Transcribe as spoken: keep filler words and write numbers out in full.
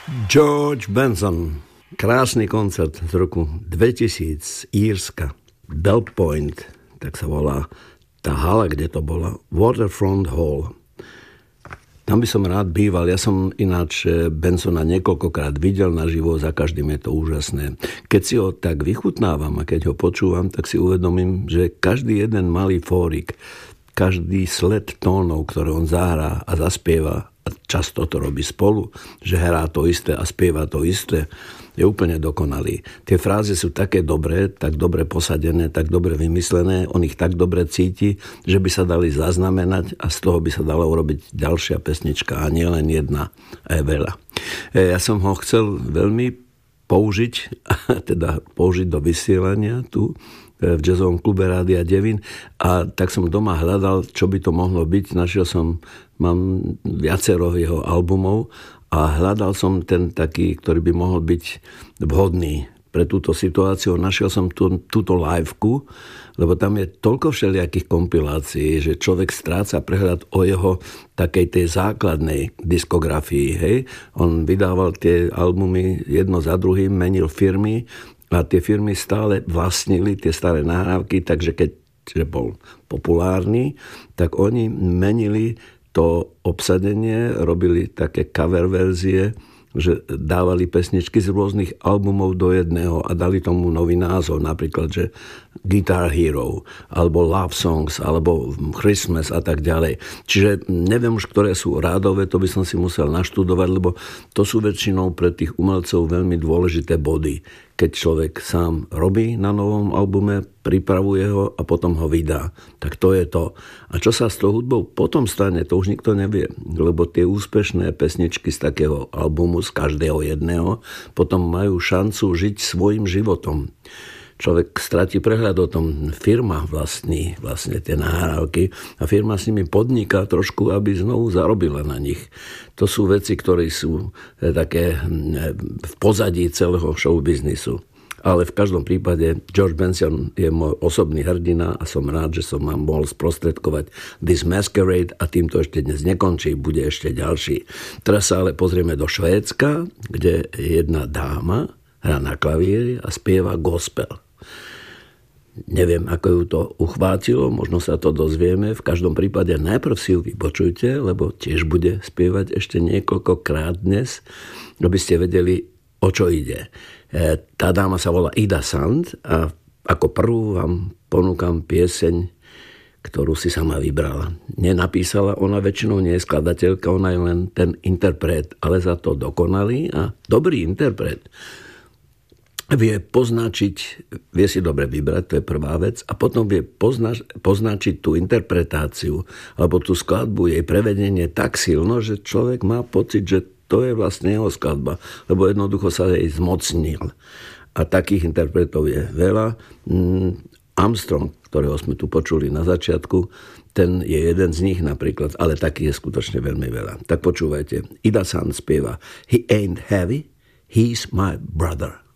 George Benson, krásny koncert z roku dvetisíc, Írska, Bell Point, tak sa volá tá hala, kde to bola, Waterfront Hall. Tam by som rád býval, ja som ináč Bensona niekoľkokrát videl naživo, za každým je to úžasné. Keď si ho tak vychutnávam a keď ho počúvam, tak si uvedomím, že každý jeden malý fórik, každý sled tónov, ktoré on zahrá a zaspieva, a často to robí spolu, že hrá to isté a spieva to isté, je úplne dokonalý. Tie frázy sú také dobré, tak dobre posadené, tak dobre vymyslené, on ich tak dobre cíti, že by sa dali zaznamenať a z toho by sa dala urobiť ďalšia pesnička a nie len jedna, a je veľa. Ja som ho chcel veľmi použiť, teda použiť do vysielania tu v jazzovom klube Rádia Devín a tak som doma hľadal, čo by to mohlo byť. Našiel som, mám viacero jeho albumov a hľadal som ten taký, ktorý by mohol byť vhodný pre túto situáciu. Našiel som tú, túto liveku, lebo tam je toľko všelijakých kompilácií, že človek stráca prehľad o jeho takej tej základnej diskografii. Hej? On vydával tie albumy jedno za druhým, menil firmy a tie firmy stále vlastnili tie staré nahrávky, takže keď že bol populárny, tak oni menili to obsadenie, robili také cover verzie, že dávali pesničky z rôznych albumov do jedného a dali tomu nový názov, napríklad, že Guitar Hero, alebo Love Songs, alebo Christmas a tak ďalej. Čiže neviem už, ktoré sú rádové, to by som si musel naštudovať, lebo to sú väčšinou pre tých umelcov veľmi dôležité body. Keď človek sám robí na novom albume, pripravuje ho a potom ho vydá. Tak to je to. A čo sa s tou hudbou potom stane, to už nikto nevie. Lebo tie úspešné pesničky z takého albumu, z každého jedného, potom majú šancu žiť svojim životom. Človek stratí prehľad o tom, firma vlastní vlastne tie nahrávky a firma s nimi podniká trošku, aby znovu zarobila na nich. To sú veci, ktoré sú také v pozadí celého showbiznisu. Ale v každom prípade George Benson je môj osobný hrdina a som rád, že som vám mohol sprostredkovať This Masquerade a týmto ešte dnes nekončí, bude ešte ďalší. Teraz sa ale pozrieme do Švédska, kde jedna dáma hrá na klavíri a spieva gospel. Neviem, ako ju to uchvátilo, možno sa to dozvieme. V každom prípade najprv si ju vypočujte, lebo tiež bude spievať ešte niekoľkokrát dnes, aby ste vedeli, o čo ide. Tá dáma sa volá Ida Sand a ako prvú vám ponúkam pieseň, ktorú si sama vybrala. Nenapísala, ona väčšinou nie je skladateľka, ona je len ten interpret, ale za to dokonalý a dobrý interpret. Vie poznačiť, vie si dobre vybrať, to je prvá vec, a potom vie poznač, poznačiť tú interpretáciu alebo tú skladbu, jej prevedenie tak silno, že človek má pocit, že to je vlastne jeho skladba, lebo jednoducho sa jej zmocnil. A takých interpretov je veľa. Armstrong, ktorého sme tu počuli na začiatku, ten je jeden z nich napríklad, ale takých je skutočne veľmi veľa. Tak počúvajte, Ida Sand spieva He ain't heavy, he's my brother.